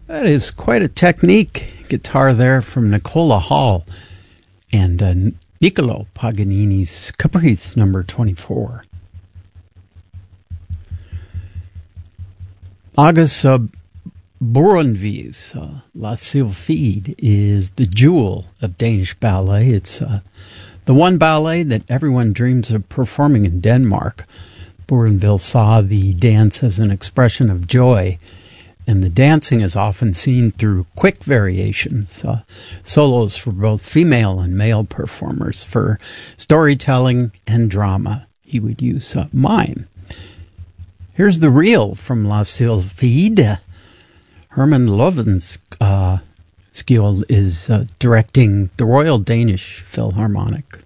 That is quite a technique guitar there from Nicola Hall and Niccolo Paganini's Caprice number 24. August Bournonville's La Sylphide is the jewel of Danish ballet. It's the one ballet that everyone dreams of performing in Denmark. Bournonville saw the dance as an expression of joy, and the dancing is often seen through quick variations, solos for both female and male performers. For storytelling and drama, he would use mime. Here's the reel from La Sylphide. Herman Lovenskjold is directing the Royal Danish Philharmonic.